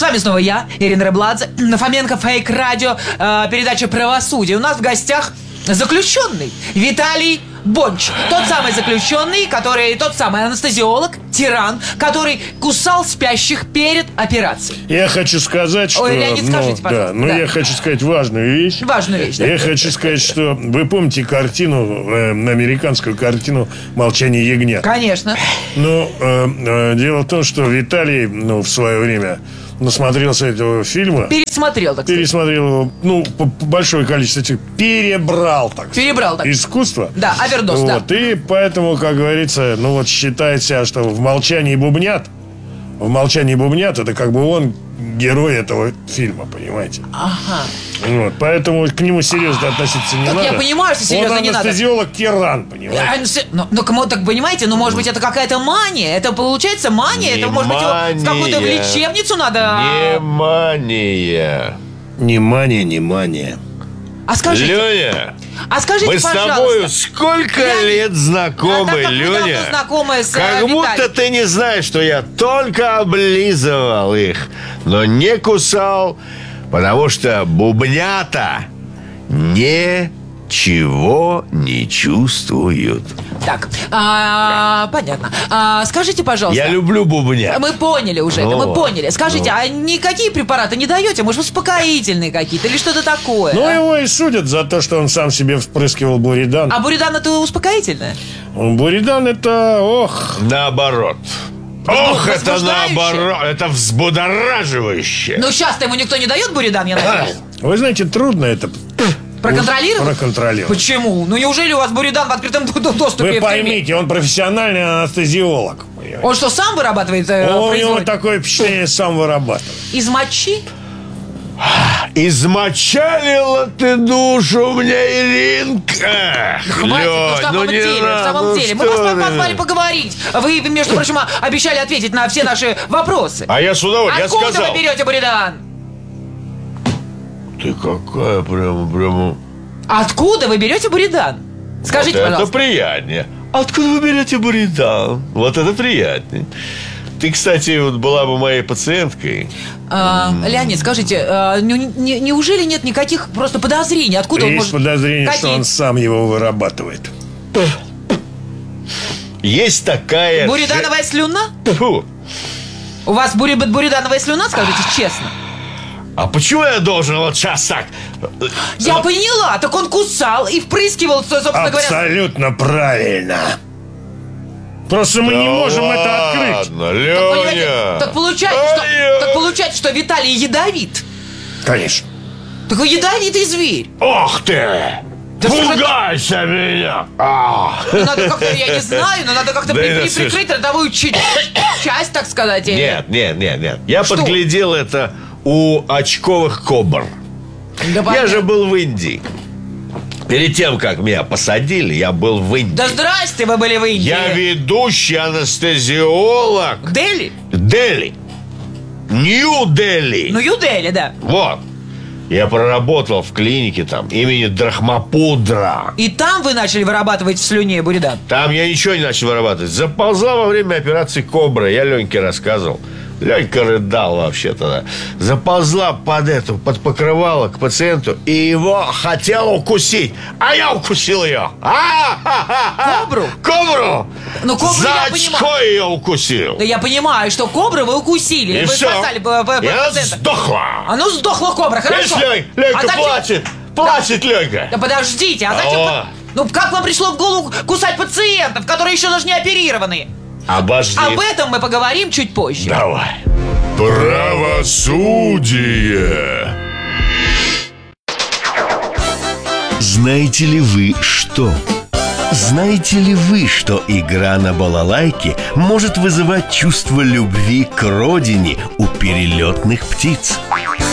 вами снова я, Ирина Рыбладзе, Фоменко Фейк Радио, передача «Правосудие». У нас в гостях заключенный Виталий Бонч. Тот самый заключенный, тот самый анестезиолог, тиран, который кусал спящих перед операцией. Я хочу сказать, что... Ой, Леонид, скажите, пожалуйста. Да, я хочу сказать важную вещь. Важную вещь, да. Я хочу сказать, что вы помните американскую картину «Молчание ягнят»? Конечно. Дело в том, что Виталий, в свое время насмотрелся этого фильма. Пересмотрел его, большое количество этих. Перебрал так. Искусство. Да, овердоз, да. И поэтому, как говорится, считает себя, что в молчании бубнят, это как бы он герой этого фильма, понимаете? Ага. Поэтому к нему серьезно относиться не надо. Я понимаю, что серьезно не надо. Он анестезиолог-тиран, понимаете? Так понимаете, может быть, это какая-то мания. Это получается мания. Это может быть в какую-то лечебницу надо. Не мания. А скажите, Леня, мы с тобою сколько лет знакомы, Леня? Как будто ты не знаешь, что я только облизывал их, но не кусал, потому что бубнята ничего не чувствуют. Так, понятно. Скажите, пожалуйста. Я люблю бубнят. Мы поняли уже это, мы поняли. Скажите, а никакие препараты не даете? Может, успокоительные какие-то или что-то такое? Его и судят за то, что он сам себе впрыскивал буридан. А буридан это успокоительное? Буридан это, наоборот. Это наоборот, это взбудораживающее. Сейчас-то ему никто не дает буридан, я надеюсь. Вы знаете, трудно это проконтролировать? Почему? Неужели у вас буридан в открытом доступе? Вы поймите, он профессиональный анестезиолог. Он что, сам вырабатывает? У него такое впечатление, сам вырабатывает. Из мочи? Измочалила ты душу мне, Иринка. Хватит, в самом деле. Мы вас позвали поговорить. Вы, между прочим, обещали ответить на все наши вопросы. А я с удовольствием сказал. Откуда вы берете буридан? Ты какая прямо... Откуда вы берете буридан? Скажите, пожалуйста. Это приятнее. Откуда вы берете буридан? Вот это приятнее. Ты, кстати, была бы моей пациенткой. Леонид, скажите, неужели нет никаких просто подозрений? Откуда он может... Есть подозрение, что он сам его вырабатывает. Есть такая... Буридановая слюна? Фу. У вас буридановая слюна, скажите честно? А почему я должен сейчас так? Я поняла, так он кусал и впрыскивал, собственно говоря. Абсолютно правильно. Просто мы не можем это открыть. Леня. Так получается, что Виталий ядовит. Конечно. Так вы ядовитый зверь. Ох ты! Пугайся меня! Надо как-то, я не знаю, но надо как-то прикрыть родовую часть, так сказать. Нет. Я подглядел это у очковых кобр. Я же был в Индии. Перед тем, как меня посадили, я был в Индии. Да здрасте, вы были в Индии. Я ведущий анестезиолог. Дели? Нью-Дели. Нью-Дели, да. Вот. Я проработал в клинике там имени Драхмапудра. И там вы начали вырабатывать в слюне буридан? Там я ничего не начал вырабатывать. Заползла во время операции «Кобра». Я Леньке рассказывал. Ленька рыдал вообще-то. Заползла под покрывало к пациенту и его хотела укусить. А я укусил ее. Кобру? Кобру! За очко ее укусил. Да я понимаю, что кобру вы укусили. И вы все. И она сдохла. Сдохла кобра, хорошо. Ленька плачет. Плачет Ленька. Да подождите, а зачем... как вам пришло в голову кусать пациентов, которые еще даже не оперированы? Обожди. Об этом мы поговорим чуть позже. Давай. Правосудие. Знаете ли вы что? Знаете ли вы, что игра на балалайке может вызывать чувство любви к родине у перелетных птиц?